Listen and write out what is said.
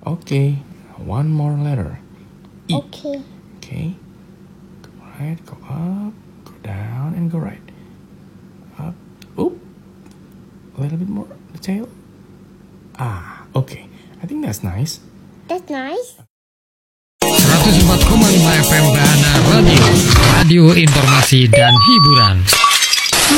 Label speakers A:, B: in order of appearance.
A: Okay, one more letter. E.
B: Okay.
A: Okay. Go right, go up, go down, and go right. Up. Oop. A little bit more. The tail. Okay. I think that's nice.
B: That's nice.
C: 104,5 FM Bahana Radio. Radio informasi dan hiburan.